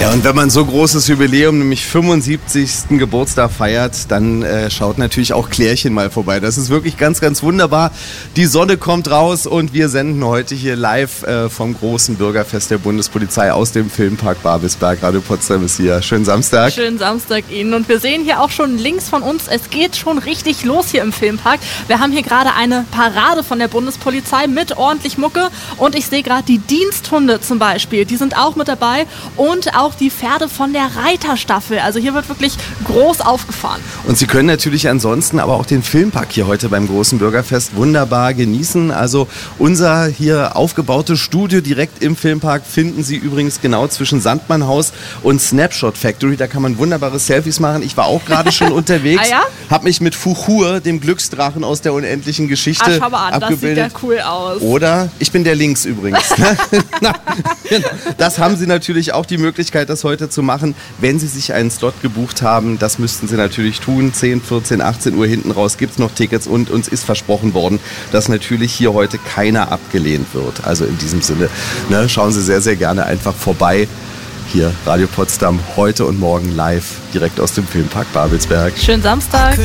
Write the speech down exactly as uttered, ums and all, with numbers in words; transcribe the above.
Ja, und wenn man so großes Jubiläum, nämlich fünfundsiebzigsten Geburtstag feiert, dann äh, schaut natürlich auch Klärchen mal vorbei. Das ist wirklich ganz, ganz wunderbar. Die Sonne kommt raus und wir senden heute hier live äh, vom großen Bürgerfest der Bundespolizei aus dem Filmpark Babelsberg. Radio Potsdam ist hier. Schönen Samstag. Schönen Samstag Ihnen. Und wir sehen hier auch schon links von uns, es geht schon richtig los hier im Filmpark. Wir haben hier gerade eine Parade von der Bundespolizei mit ordentlich Mucke. Und ich sehe gerade die Diensthunde zum Beispiel. Die sind auch mit dabei. Und auch die Pferde von der Reiterstaffel. Also hier wird wirklich groß aufgefahren. Und Sie können natürlich ansonsten aber auch den Filmpark hier heute beim großen Bürgerfest wunderbar genießen. Also unser hier aufgebautes Studio direkt im Filmpark finden Sie übrigens genau zwischen Sandmannhaus und Snapshot Factory. Da kann man wunderbare Selfies machen. Ich war auch gerade schon unterwegs. Ah ja? Hab mich mit Fuchur, dem Glücksdrachen aus der unendlichen Geschichte, ah, schau mal an, abgebildet. Das sieht ja cool aus. Oder, ich bin der Links übrigens. Das haben Sie natürlich auch die Möglichkeit, das heute zu machen, wenn Sie sich einen Slot gebucht haben. Das müssten Sie natürlich tun. zehn, vierzehn, achtzehn Uhr hinten raus gibt es noch Tickets und uns ist versprochen worden, dass natürlich hier heute keiner abgelehnt wird. Also in diesem Sinne, ne, schauen Sie sehr, sehr gerne einfach vorbei. Hier Radio Potsdam heute und morgen live direkt aus dem Filmpark Babelsberg. Schönen Samstag.